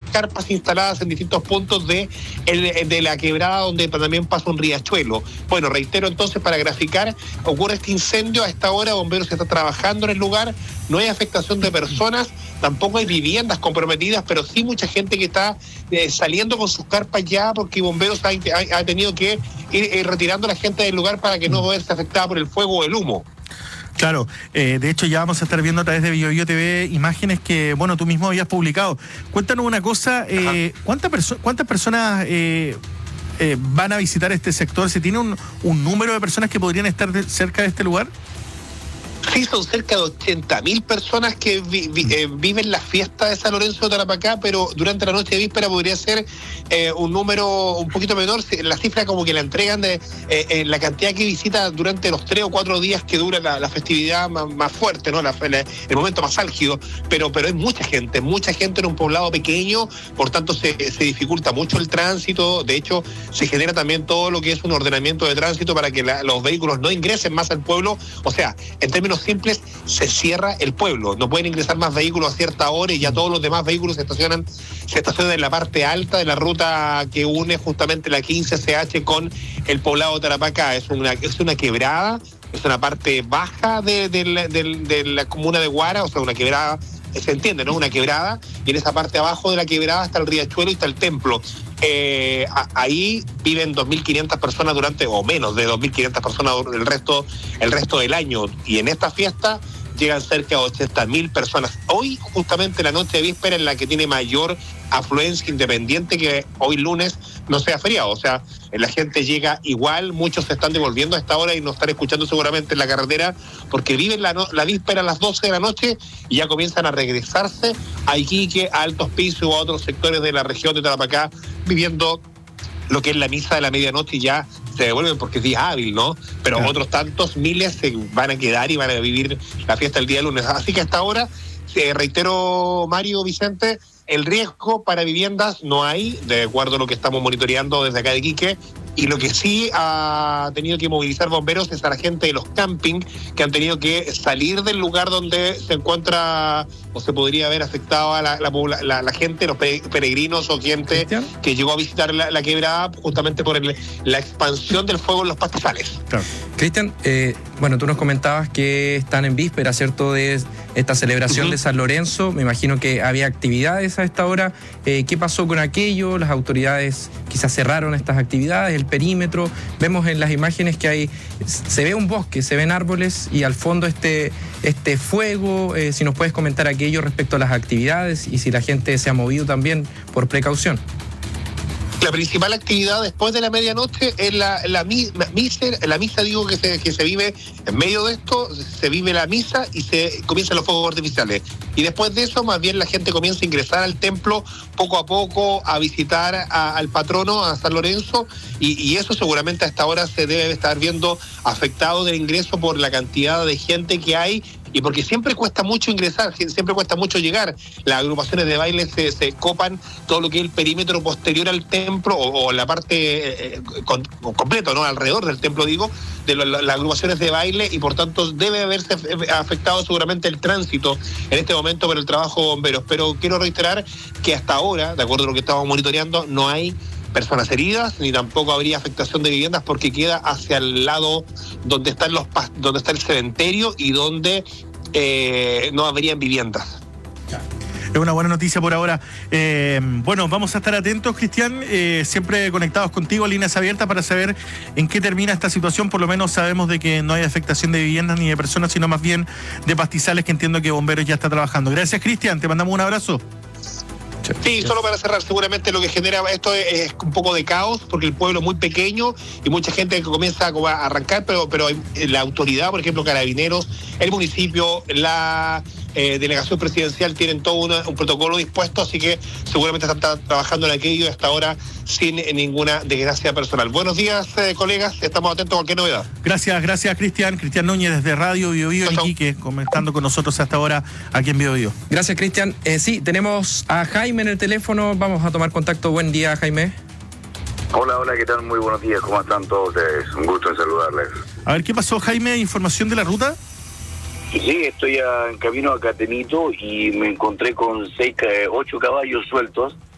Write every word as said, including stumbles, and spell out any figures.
carpas instaladas en distintos puntos de, el, de la quebrada donde también pasa un riachuelo. Bueno, reitero entonces, para graficar, ocurre este incendio. A esta hora Bomberos está trabajando en el lugar, no hay afectación de personas, tampoco hay viviendas comprometidas, pero sí mucha gente que está eh, saliendo con sus carpas ya, porque Bomberos ha, ha, ha tenido que ir eh, retirando a la gente del lugar para que no verse afectada por el fuego o el humo. Claro, eh, de hecho ya vamos a estar viendo a través de BioBio T V imágenes que, bueno, tú mismo habías publicado. Cuéntanos una cosa, eh, ¿cuántas, perso- cuántas personas eh, eh, van a visitar este sector? ¿Se tiene un, un número de personas que podrían estar de, cerca de este lugar? Sí, son cerca de ochenta mil personas que vi, vi, eh, viven la fiesta de San Lorenzo de Tarapacá, pero durante la noche de víspera podría ser eh, un número un poquito menor. La cifra como que la entregan de eh, eh, la cantidad que visita durante los tres o cuatro días que dura la, la festividad más, más fuerte, ¿no? La, la, el momento más álgido, pero pero es mucha gente, mucha gente en un poblado pequeño, por tanto se, se dificulta mucho el tránsito. De hecho, se genera también todo lo que es un ordenamiento de tránsito para que la, los vehículos no ingresen más al pueblo. O sea, en términos simples, se cierra el pueblo, no pueden ingresar más vehículos a cierta hora y ya todos los demás vehículos se estacionan, se estacionan en la parte alta de la ruta que une justamente la quince C H con el poblado de Tarapacá. Es una, es una quebrada, es una parte baja de, de, de, de, de la comuna de Guara, o sea, una quebrada, se entiende, ¿no? Una quebrada, y en esa parte abajo de la quebrada está el riachuelo y está el templo. Eh, a, ahí viven dos mil quinientas personas durante, o menos de dos mil quinientas personas el resto, el resto del año, y en esta fiesta llegan cerca de ochenta mil personas. Hoy, justamente la noche de víspera, en la que tiene mayor afluencia, independiente que hoy lunes no sea feriado. O sea, la gente llega igual, muchos se están devolviendo a esta hora y nos están escuchando seguramente en la carretera, porque viven la, no, la víspera a las doce de la noche y ya comienzan a regresarse a Iquique, a Altos Pisos o a otros sectores de la región de Tarapacá, viviendo lo que es la misa de la medianoche, y ya se devuelven porque es día hábil, ¿no? Pero claro, otros tantos miles se van a quedar y van a vivir la fiesta el día lunes. Así que hasta ahora, eh, reitero, Mario, Vicente, el riesgo para viviendas no hay, de acuerdo a lo que estamos monitoreando desde acá de Iquique, y lo que sí ha tenido que movilizar bomberos es a la gente de los camping, que han tenido que salir del lugar donde se encuentra o se podría haber afectado a la, la, la, la gente, los peregrinos o gente ¿Cristian? que llegó a visitar la, la quebrada justamente por el, la expansión del fuego en los pastizales. Claro. Cristian, eh, bueno, tú nos comentabas que están en víspera, ¿cierto?, de esta celebración uh-huh. de San Lorenzo. Me imagino que había actividades a esta hora. Eh, ¿Qué pasó con aquello? Las autoridades quizás cerraron estas actividades, el perímetro. Vemos en las imágenes que hay, se ve un bosque, se ven árboles y al fondo este, este fuego. Eh, si nos puedes comentar aquello respecto a las actividades y si la gente se ha movido también por precaución. La principal actividad después de la medianoche es la, la, la misa, la misa digo que se, que se vive en medio de esto, se vive la misa y se comienzan los fuegos artificiales. Y después de eso, más bien la gente comienza a ingresar al templo poco a poco, a visitar a, al patrono, a San Lorenzo, y, y eso seguramente a esta hora se debe estar viendo afectado del ingreso por la cantidad de gente que hay, y porque siempre cuesta mucho ingresar, siempre cuesta mucho llegar. Las agrupaciones de baile se, se copan todo lo que es el perímetro posterior al templo, o, o la parte eh, con, completo, ¿no? Alrededor del templo, digo, de lo, las agrupaciones de baile, y por tanto debe haberse afectado seguramente el tránsito en este momento por el trabajo de bomberos. Pero quiero reiterar que hasta ahora, de acuerdo a lo que estamos monitoreando, no hay personas heridas, ni tampoco habría afectación de viviendas, porque queda hacia el lado donde están los donde está el cementerio y donde eh, no habrían viviendas. Es una buena noticia por ahora. Eh, bueno, vamos a estar atentos, Cristian, eh, siempre conectados contigo, líneas abiertas, para saber en qué termina esta situación. Por lo menos sabemos de que no hay afectación de viviendas ni de personas, sino más bien de pastizales, que entiendo que Bomberos ya está trabajando. Gracias, Cristian, te mandamos un abrazo. Sí, solo para cerrar, seguramente lo que genera esto es, es un poco de caos, porque el pueblo es muy pequeño y mucha gente que comienza a arrancar, pero, pero la autoridad, por ejemplo, Carabineros, el municipio, la eh, delegación presidencial tienen todo una, un protocolo dispuesto, así que seguramente están trabajando en aquello y hasta ahora sin ninguna desgracia personal. Buenos días, eh, colegas, estamos atentos a cualquier novedad. Gracias, gracias, Cristian. Cristian Núñez desde Radio BioBio en Iquique, comentando con nosotros hasta ahora aquí en BioBio. Gracias, Cristian. Eh, sí, tenemos a Jaime en el teléfono, vamos a tomar contacto. Buen día, Jaime. Hola, hola, ¿qué tal? Muy buenos días, ¿cómo están todos ustedes? Un gusto en saludarles. A ver, ¿qué pasó, Jaime? ¿Información de la ruta? Sí, estoy a, en camino a Catenito y me encontré con seis, ocho caballos sueltos